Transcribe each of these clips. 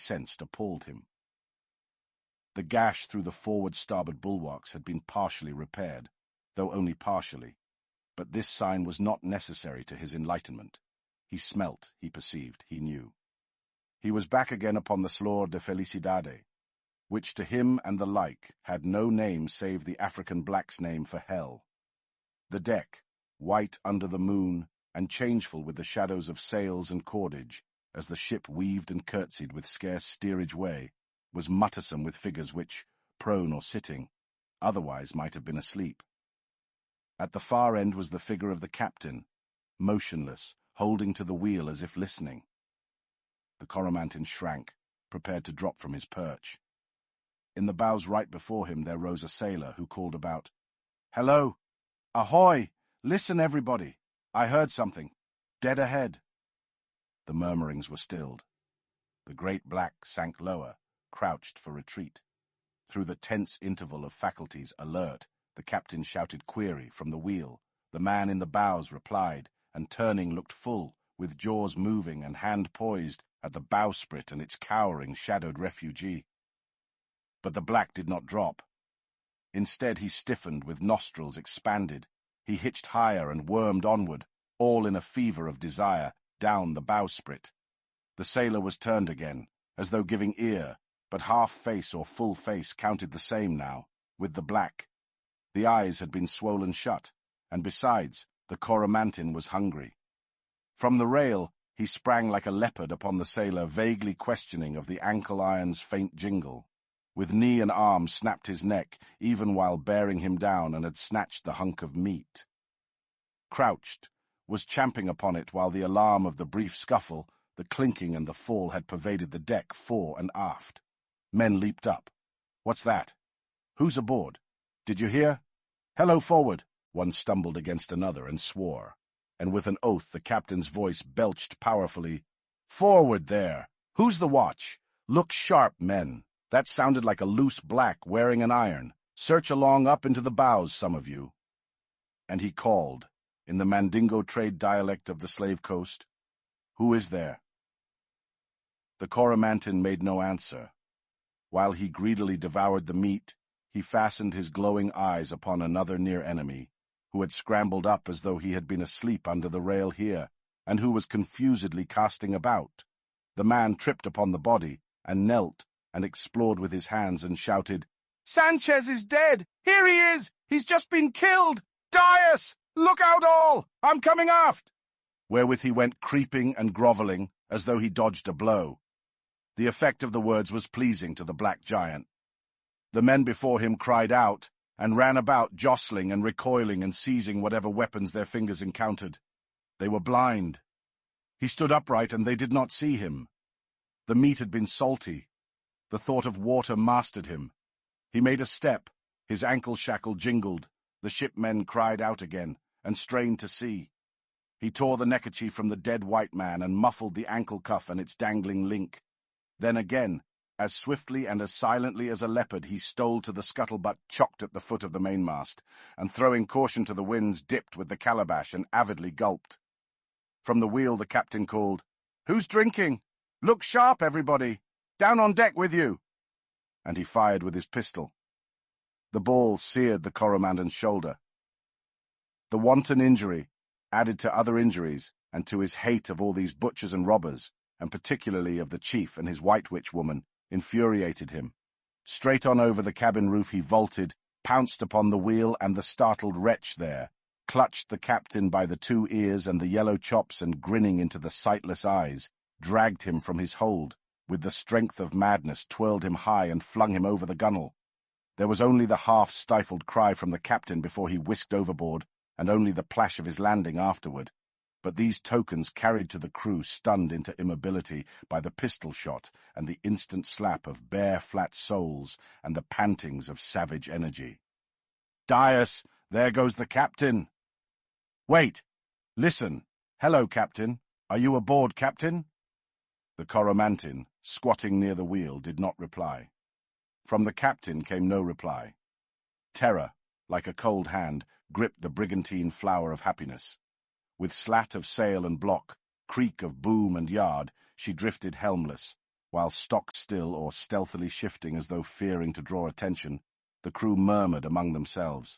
sensed appalled him. The gash through the forward starboard bulwarks had been partially repaired, though only partially, but this sign was not necessary to his enlightenment. He smelt, he perceived, he knew. He was back again upon the Slor de Felicidade, which to him and the like had no name save the African black's name for hell. The deck, white under the moon, and changeful with the shadows of sails and cordage, as the ship weaved and curtsied with scarce steerage way, was muttersome with figures which, prone or sitting, otherwise might have been asleep. At the far end was the figure of the captain, motionless, holding to the wheel as if listening. The Coromantин shrank, prepared to drop from his perch. In the bows right before him there rose a sailor who called about, "Hello! Ahoy! Listen, everybody! I heard something. Dead ahead." The murmurings were stilled. The great black sank lower, crouched for retreat. Through the tense interval of faculties alert, the captain shouted query from the wheel. The man in the bows replied, and turning looked full, with jaws moving and hand poised, at the bowsprit and its cowering, shadowed refugee. But the black did not drop. Instead he stiffened with nostrils expanded. He hitched higher and wormed onward, all in a fever of desire, down the bowsprit. The sailor was turned again, as though giving ear, but half face or full face counted the same now, with the black. The eyes had been swollen shut, and besides, the Coromantин was hungry. From the rail he sprang like a leopard upon the sailor, vaguely questioning of the ankle-iron's faint jingle. With knee and arm snapped his neck, even while bearing him down, and had snatched the hunk of meat. Crouched, was champing upon it while the alarm of the brief scuffle, the clinking and the fall had pervaded the deck fore and aft. Men leaped up. "What's that? Who's aboard? Did you hear? Hello forward!" One stumbled against another and swore, and with an oath the captain's voice belched powerfully, "Forward there! Who's the watch? Look sharp, men! That sounded like a loose black wearing an iron. Search along up into the bows, some of you." And he called, in the Mandingo trade dialect of the slave coast, "Who is there?" The Coromantин made no answer. While he greedily devoured the meat, he fastened his glowing eyes upon another near enemy, who had scrambled up as though he had been asleep under the rail here, and who was confusedly casting about. The man tripped upon the body, and knelt, and explored with his hands, and shouted, "Sanchez is dead! Here he is! He's just been killed! Dias! Look out all! I'm coming aft!" Wherewith he went creeping and grovelling, as though he dodged a blow. The effect of the words was pleasing to the black giant. The men before him cried out, and ran about, jostling and recoiling and seizing whatever weapons their fingers encountered. They were blind. He stood upright, and they did not see him. The meat had been salty. The thought of water mastered him. He made a step, his ankle shackle jingled, the shipmen cried out again, and strained to see. He tore the neckerchief from the dead white man, and muffled the ankle cuff and its dangling link. Then again, as swiftly and as silently as a leopard, he stole to the scuttlebutt chocked at the foot of the mainmast, and throwing caution to the winds, dipped with the calabash and avidly gulped. From the wheel the captain called, "Who's drinking? Look sharp, everybody! Down on deck with you!" And he fired with his pistol. The ball seared the Coromandan's shoulder. The wanton injury, added to other injuries, and to his hate of all these butchers and robbers, and particularly of the chief and his white witch woman, infuriated him. Straight on over the cabin roof he vaulted, pounced upon the wheel and the startled wretch there, clutched the captain by the 2 ears and the yellow chops, and grinning into the sightless eyes, dragged him from his hold, with the strength of madness twirled him high and flung him over the gunwale. There was only the half-stifled cry from the captain before he whisked overboard, and only the plash of his landing afterward. But these tokens carried to the crew stunned into immobility by the pistol shot and the instant slap of bare flat soles and the pantings of savage energy. "Dias, there goes the captain!" "Wait! Listen! Hello, captain! Are you aboard, captain?" The Coromantin, squatting near the wheel, did not reply. From the captain came no reply. Terror, like a cold hand, gripped the brigantine flower of happiness. With slat of sail and block, creak of boom and yard, she drifted helmless, While stock still or stealthily shifting as though fearing to draw attention, the crew murmured among themselves.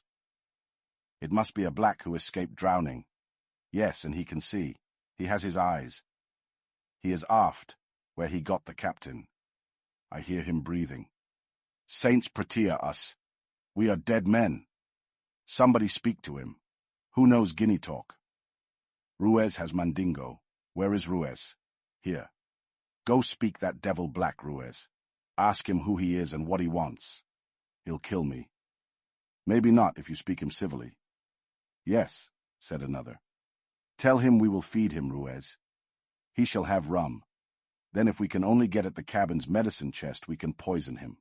It must be a black who escaped drowning. Yes, and he can see. He has his eyes. He is aft, where he got the captain. I hear him breathing. Saints protea us. We are dead men. Somebody speak to him. Who knows Guinea talk? Ruiz has Mandingo. Where is Ruiz? Here. Go speak that devil black, Ruiz. Ask him who he is and what he wants. He'll kill me. Maybe not if you speak him civilly. Yes, said another. Tell him we will feed him, Ruiz. He shall have rum. Then if we can only get at the cabin's medicine chest, we can poison him.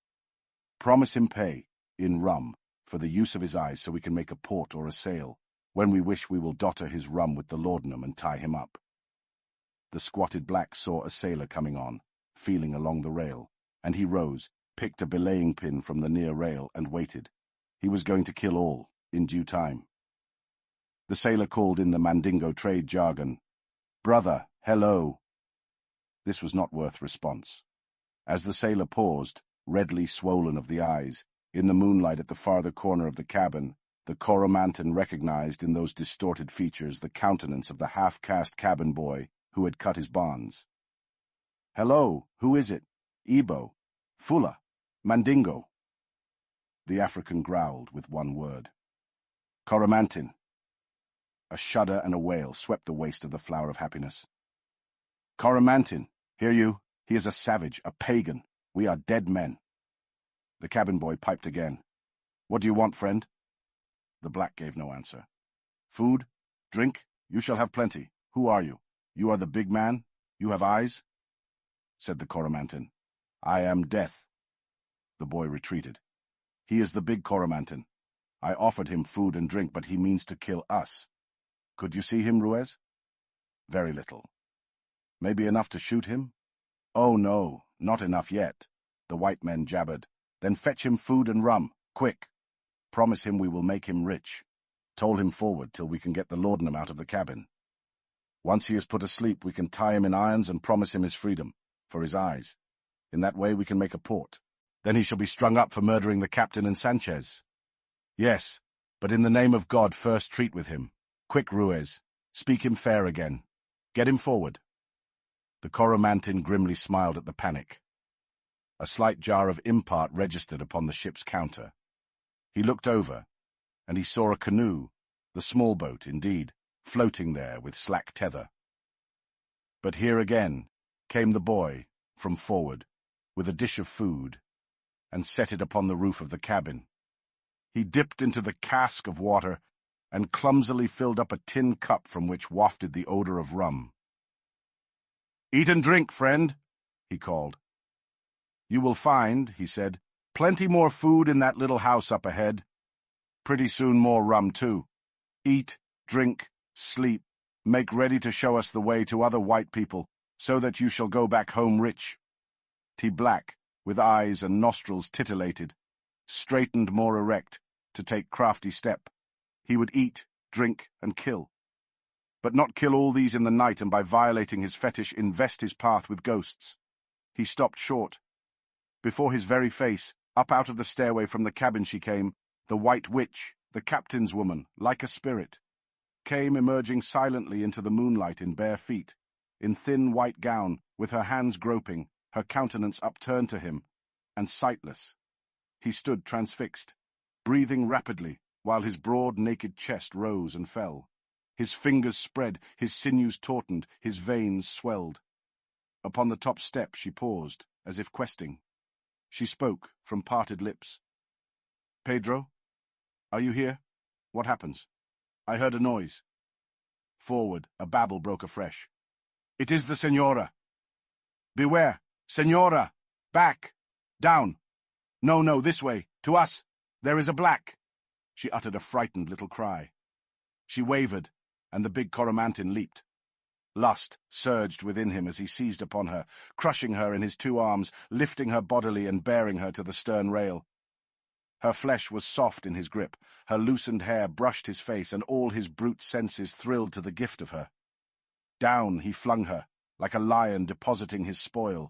Promise him pay, in rum, for the use of his eyes so we can make a port or a sail. When we wish, we will dotter his rum with the laudanum and tie him up. The squatted black saw a sailor coming on, feeling along the rail, and he rose, picked a belaying pin from the near rail, and waited. He was going to kill all, in due time. The sailor called in the Mandingo trade jargon, "Brother, hello." This was not worth response. As the sailor paused, redly swollen of the eyes, in the moonlight at the farther corner of the cabin, the Coromantun recognized in those distorted features the countenance of the half-caste cabin boy who had cut his bonds. "Hello, who is it? Ebo, Fula, Mandingo." The African growled with one word. "Coromantun." A shudder and a wail swept the waste of the Flower of Happiness. "Coromantun, hear you? He is a savage, a pagan. We are dead men." The cabin boy piped again. "What do you want, friend?" The black gave no answer. "Food? Drink? You shall have plenty. Who are you? You are the big man? You have eyes?" Said the Coromantun. "I am Death." The boy retreated. "He is the big Coromantun. I offered him food and drink, but he means to kill us. Could you see him, Ruiz?" "Very little." "Maybe enough to shoot him?" "Oh, no, not enough yet." The white men jabbered. "Then fetch him food and rum, quick. Promise him we will make him rich. Toll him forward till we can get the laudanum out of the cabin. Once he is put asleep, we can tie him in irons and promise him his freedom, for his eyes. In that way we can make a port. Then he shall be strung up for murdering the captain and Sanchez." "Yes, but in the name of God, first treat with him. Quick, Ruiz. Speak him fair again. Get him forward." The Coromantun grimly smiled at the panic. A slight jar of impart registered upon the ship's counter. He looked over, and he saw a canoe, the small boat, indeed, floating there with slack tether. But here again came the boy, from forward, with a dish of food, and set it upon the roof of the cabin. He dipped into the cask of water and clumsily filled up a tin cup from which wafted the odor of rum. "Eat and drink, friend," he called. "You will find," he said, "plenty more food in that little house up ahead. Pretty soon more rum, too. Eat, drink, sleep, make ready to show us the way to other white people, so that you shall go back home rich." T black, with eyes and nostrils titillated, straightened more erect, to take crafty step. He would eat, drink, and kill. But not kill all these in the night and by violating his fetish invest his path with ghosts. He stopped short. Before his very face, up out of the stairway from the cabin she came, the white witch, the captain's woman, like a spirit, came emerging silently into the moonlight in bare feet, in thin white gown, with her hands groping, her countenance upturned to him, and sightless. He stood transfixed, breathing rapidly, while his broad naked chest rose and fell. His fingers spread, his sinews tautened, his veins swelled. Upon the top step she paused, as if questing. She spoke from parted lips. "Pedro? Are you here? What happens? I heard a noise." Forward, a babble broke afresh. "It is the Senora." "Beware! Senora! Back! Down! No, this way! To us! There is a black!" She uttered a frightened little cry. She wavered, and the big Coromantun leaped. Lust surged within him as he seized upon her, crushing her in his two arms, lifting her bodily and bearing her to the stern rail. Her flesh was soft in his grip, her loosened hair brushed his face, and all his brute senses thrilled to the gift of her. Down he flung her, like a lion depositing his spoil.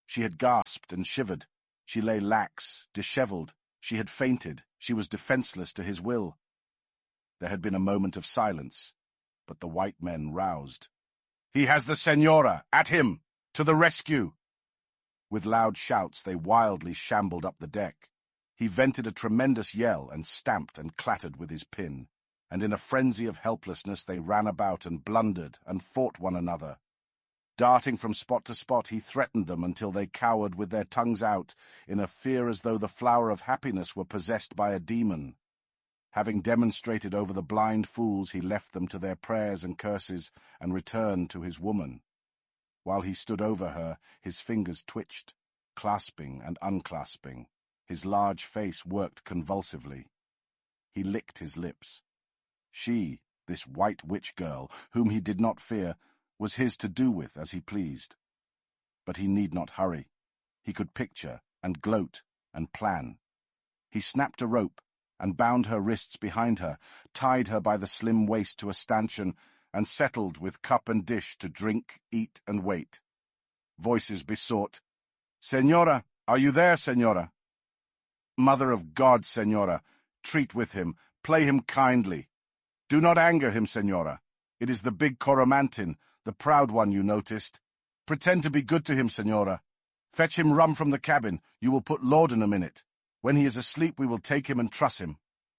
She had gasped and shivered. She lay lax, dishevelled. She had fainted. She was defenceless to his will. There had been a moment of silence, but the white men roused. "He has the Senora! At him! To the rescue!" With loud shouts, they wildly shambled up the deck. He vented a tremendous yell and stamped and clattered with his pin, and in a frenzy of helplessness they ran about and blundered and fought one another. Darting from spot to spot, he threatened them until they cowered with their tongues out, in a fear as though the flower of happiness were possessed by a demon. Having demonstrated over the blind fools, he left them to their prayers and curses and returned to his woman. While he stood over her, his fingers twitched, clasping and unclasping. His large face worked convulsively. He licked his lips. She, this white witch girl, whom he did not fear, was his to do with as he pleased. But he need not hurry. He could picture and gloat and plan. He snapped a rope and bound her wrists behind her, tied her by the slim waist to a stanchion, and settled with cup and dish to drink, eat, and wait. Voices besought, "Senora, are you there, Senora?" "Mother of God, Senora, treat with him, play him kindly. Do not anger him, Senora. It is the big Coromantine, the proud one you noticed. Pretend to be good to him, Senora. Fetch him rum from the cabin. You will put laudanum in it. When he is asleep, we will take him and truss him."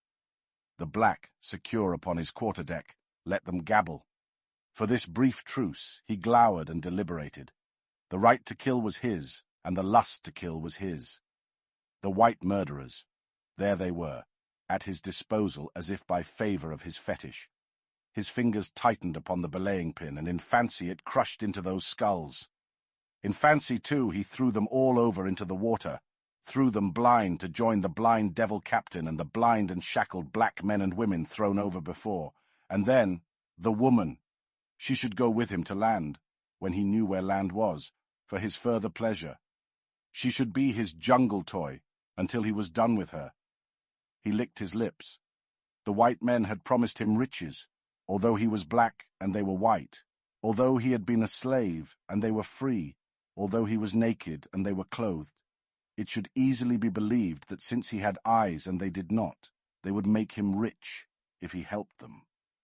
The black, secure upon his quarterdeck, let them gabble. For this brief truce, he glowered and deliberated. The right to kill was his, and the lust to kill was his. The white murderers, there they were, at his disposal as if by favor of his fetish. His fingers tightened upon the belaying pin, and in fancy it crushed into those skulls. In fancy, too, he threw them all over into the water, threw them blind to join the blind devil captain and the blind and shackled black men and women thrown over before. And then, the woman. She should go with him to land, when he knew where land was, for his further pleasure. She should be his jungle toy, until he was done with her. He licked his lips. The white men had promised him riches, although he was black and they were white, although he had been a slave and they were free, although he was naked and they were clothed. It should easily be believed that since he had eyes and they did not, they would make him rich if he helped them.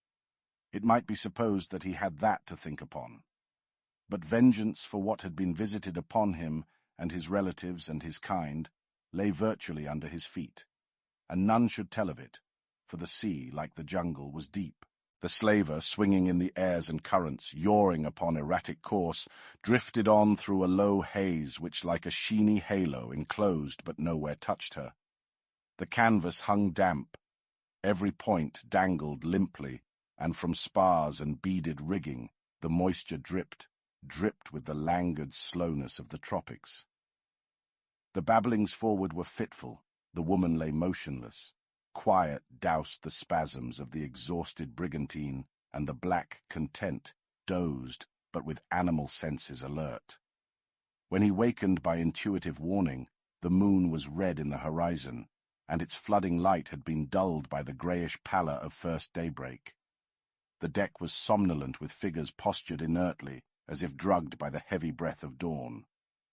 It might be supposed that he had that to think upon. But vengeance for what had been visited upon him and his relatives and his kind lay virtually under his feet, and none should tell of it, for the sea, like the jungle, was deep. The slaver, swinging in the airs and currents, yawing upon erratic course, drifted on through a low haze which like a sheeny halo enclosed but nowhere touched her. The canvas hung damp. Every point dangled limply, and from spars and beaded rigging the moisture dripped with the languid slowness of the tropics. The babblings forward were fitful. The woman lay motionless. Quiet doused the spasms of the exhausted brigantine, and the black content dozed, but with animal senses alert. When he wakened by intuitive warning, the moon was red in the horizon, and its flooding light had been dulled by the greyish pallor of first daybreak. The deck was somnolent with figures postured inertly, as if drugged by the heavy breath of dawn.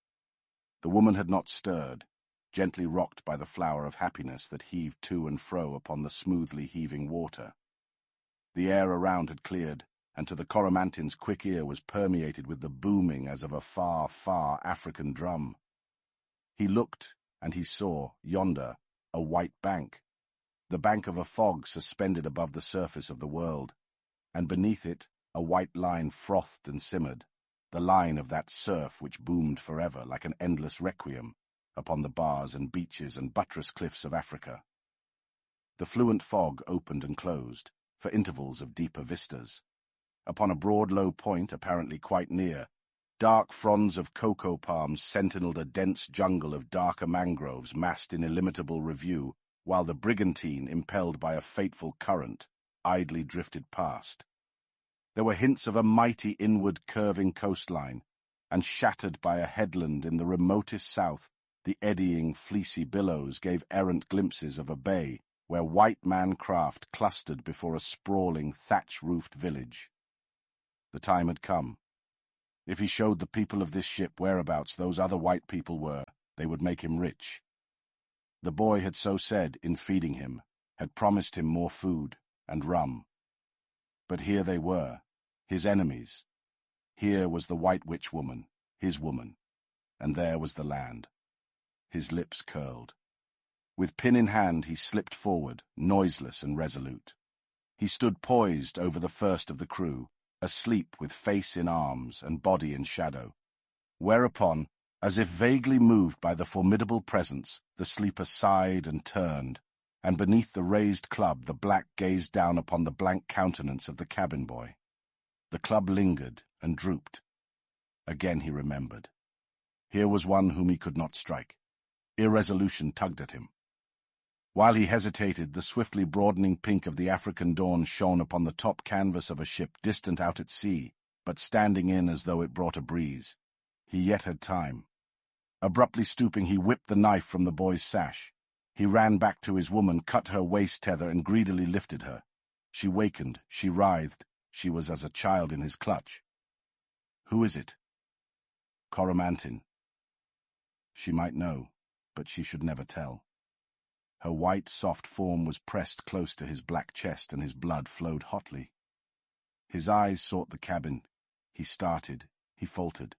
The woman had not stirred, gently rocked by the flower of happiness that heaved to and fro upon the smoothly heaving water. The air around had cleared, and to the Coromantine's quick ear was permeated with the booming as of a far, far African drum. He looked, and he saw, yonder, a white bank, the bank of a fog suspended above the surface of the world, and beneath it a white line frothed and simmered, the line of that surf which boomed forever like an endless requiem upon the bars and beaches and buttress cliffs of Africa. The fluent fog opened and closed, for intervals of deeper vistas. Upon a broad low point, apparently quite near, dark fronds of cocoa palms sentinelled a dense jungle of darker mangroves massed in illimitable review, while the brigantine, impelled by a fateful current, idly drifted past. There were hints of a mighty inward curving coastline, and shattered by a headland in the remotest south, the eddying, fleecy billows gave errant glimpses of a bay where white man craft clustered before a sprawling, thatch-roofed village. The time had come. If he showed the people of this ship whereabouts those other white people were, they would make him rich. The boy had so said in feeding him, had promised him more food and rum. But here they were, his enemies. Here was the white witch woman, his woman, and there was the land. His lips curled. With pin in hand he slipped forward, noiseless and resolute. He stood poised over the first of the crew, asleep with face in arms and body in shadow. Whereupon, as if vaguely moved by the formidable presence, the sleeper sighed and turned, and beneath the raised club the black gazed down upon the blank countenance of the cabin boy. The club lingered and drooped. Again he remembered. Here was one whom he could not strike. Irresolution tugged at him. While he hesitated, the swiftly broadening pink of the African dawn shone upon the top canvas of a ship distant out at sea, but standing in as though it brought a breeze. He yet had time. Abruptly stooping, he whipped the knife from the boy's sash. He ran back to his woman, cut her waist tether, and greedily lifted her. She wakened, she writhed, she was as a child in his clutch. "Who is it?" "Coromantine." She might know, but she should never tell. Her white, soft form was pressed close to his black chest, and his blood flowed hotly. His eyes sought the cabin. He started, he faltered.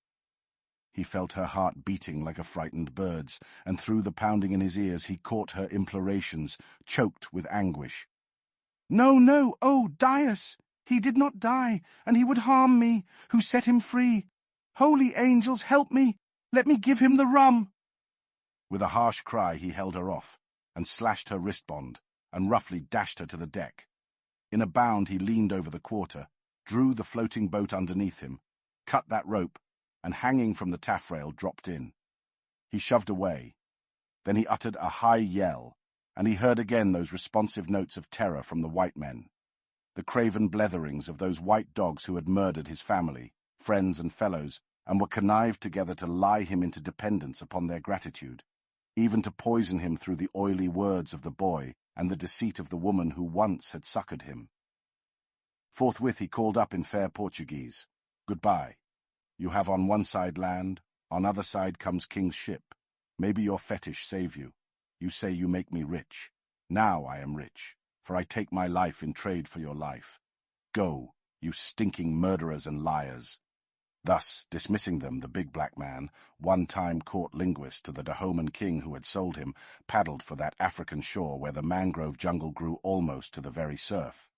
He felt her heart beating like a frightened bird's, and through the pounding in his ears he caught her implorations, choked with anguish. "No, no, oh, Dias! He did not die, and he would harm me, who set him free. Holy angels, help me! Let me give him the rum!" With a harsh cry he held her off, and slashed her wristband, and roughly dashed her to the deck. In a bound he leaned over the quarter, drew the floating boat underneath him, cut that rope, and hanging from the taffrail dropped in. He shoved away. Then he uttered a high yell, and he heard again those responsive notes of terror from the white men, the craven bletherings of those white dogs who had murdered his family, friends and fellows, and were connived together to lie him into dependence upon their gratitude, even to poison him through the oily words of the boy and the deceit of the woman who once had succored him. Forthwith he called up in fair Portuguese, "Goodbye. You have on one side land, on other side comes king's ship. Maybe your fetish save you. You say you make me rich. Now I am rich, for I take my life in trade for your life. Go, you stinking murderers and liars." Thus, dismissing them, the big black man, one-time court linguist to the Dahoman king who had sold him, paddled for that African shore where the mangrove jungle grew almost to the very surf.